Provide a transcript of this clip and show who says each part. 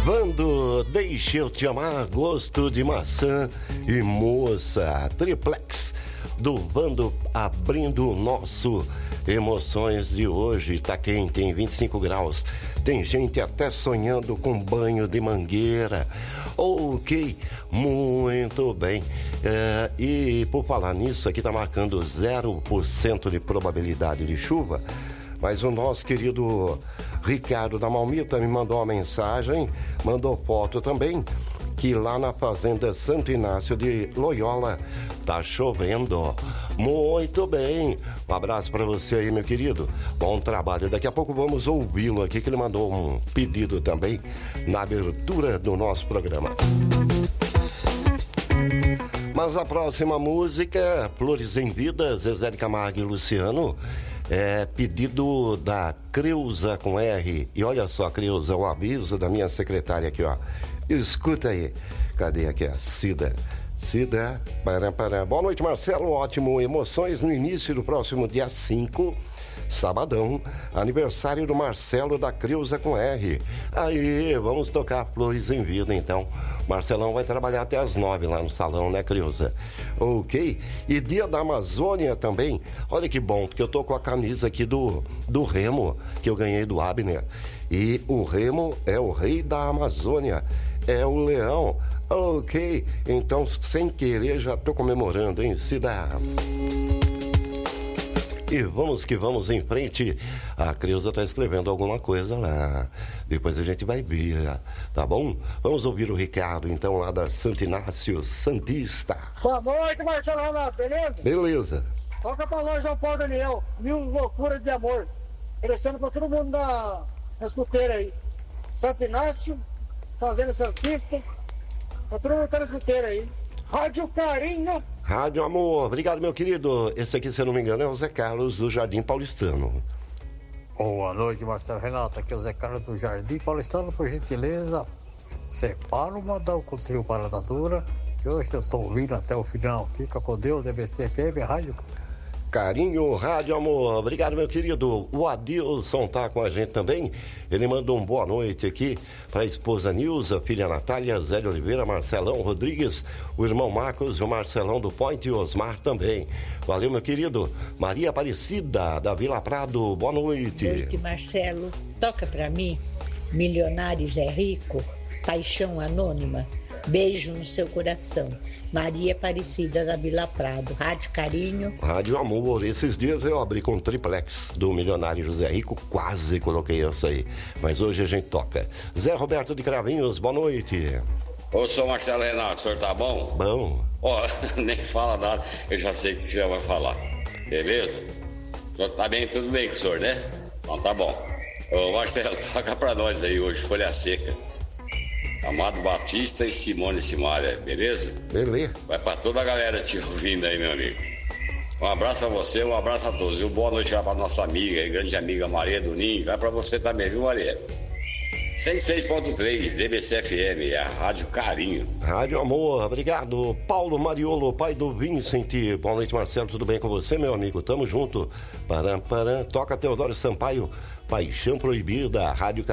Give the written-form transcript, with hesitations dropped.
Speaker 1: Vando, deixa eu te amar, gosto de maçã e moça. Triplex do Vando abrindo o nosso Emoções de hoje. Tá quente, tem 25 graus. Tem gente até sonhando com banho de mangueira. Ok, muito bem. E por falar nisso, aqui tá marcando 0% de probabilidade de chuva. Mas o nosso querido Ricardo da Malmita me mandou uma mensagem, mandou foto também, que lá na fazenda Santo Inácio de Loyola tá chovendo. Muito bem. Um abraço para você aí, meu querido. Bom trabalho. Daqui a pouco vamos ouvi-lo aqui, que ele mandou um pedido também na abertura do nosso programa. Mas a próxima música, Flores em Vida, Zezé de Camargo e Luciano, é pedido da Creuza com R. E olha só, Creuza, o aviso da minha secretária aqui, ó. Escuta aí. Cadê aqui a Cida? Cida, para. Boa noite, Marcelo. Ótimo. Emoções no início do próximo dia 5, sabadão, aniversário do Marcelo da Creuza com R. Aí, vamos tocar Flores em Vida, então. Marcelão vai trabalhar até as 9 lá no salão, né, Creuza? Ok. E dia da Amazônia também. Olha que bom, porque eu tô com a camisa aqui do Remo, que eu ganhei do Abner. E o Remo é o rei da Amazônia. É o leão. Ok. Então, sem querer, já tô comemorando, hein, Cida? E vamos que vamos em frente. A Creuza está escrevendo alguma coisa lá. Depois a gente vai ver, tá bom? Vamos ouvir o Ricardo, então, lá da Santo Inácio Santista.
Speaker 2: Boa noite, Marcelo Renato, beleza?
Speaker 1: Beleza.
Speaker 2: Toca pra nós, João Paulo Daniel. 1000 loucuras de amor. Oferecendo pra todo mundo na escuteira aí. Santo Inácio, Fazenda Santista. Pra todo mundo que tá na escuteira aí. Rádio Carinho.
Speaker 1: Rádio Amor, obrigado, meu querido. Esse aqui, se eu não me engano, é o Zé Carlos do Jardim Paulistano.
Speaker 3: Boa noite, Marcelo Renato. Aqui é o Zé Carlos do Jardim Paulistano. Por gentileza, separa uma da com o trio Paranatura, que hoje eu estou ouvindo até o final. Fica com Deus, DBC FM, Rádio
Speaker 1: Carinho, Rádio Amor. Obrigado, meu querido. O Adilson tá com a gente também. Ele mandou um boa noite aqui para a esposa Nilza, filha Natália, Zé de Oliveira, Marcelão Rodrigues, o irmão Marcos e o Marcelão do Point e o Osmar também. Valeu, meu querido. Maria Aparecida, da Vila Prado, boa noite.
Speaker 4: Boa noite, Marcelo. Toca para mim, Milionários é Rico, Paixão Anônima. Beijo no seu coração. Maria Aparecida da Vila Prado. Rádio Carinho.
Speaker 1: Rádio Amor. Esses dias eu abri com o triplex do Milionário José Rico. Quase coloquei isso aí. Mas hoje a gente toca. Zé Roberto de Cravinhos, boa noite.
Speaker 5: Ô, sou Marcelo Renato, o senhor tá bom?
Speaker 1: Bom.
Speaker 5: Ó, nem fala nada, eu já sei o que você vai falar. Beleza? O senhor tá bem, tudo bem com o senhor, né? Então tá bom. Ô, Marcelo, toca pra nós aí hoje, Folha Seca. Amado Batista e Simone Simaria, beleza?
Speaker 1: Beleza.
Speaker 5: Vai pra toda a galera te ouvindo aí, meu amigo. Um abraço a você, um abraço a todos. E uma boa noite lá pra nossa amiga, grande amiga Maria do Ninho. Vai pra você também, viu, Maria? 106.3, DBC FM, a Rádio Carinho.
Speaker 1: Rádio Amor, obrigado. Paulo Mariolo, pai do Vincent. Boa noite, Marcelo, tudo bem com você, meu amigo? Tamo junto. Param. Toca Teodoro Sampaio, Paixão Proibida, Rádio Carinho.